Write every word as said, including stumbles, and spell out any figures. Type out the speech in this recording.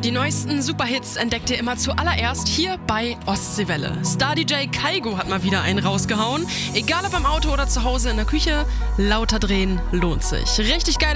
Die neuesten Superhits entdeckt ihr immer zuallererst hier bei Ostseewelle. Star-D J Kaigo hat mal wieder einen rausgehauen. Egal ob im Auto oder zu Hause in der Küche, lauter drehen lohnt sich. Richtig geile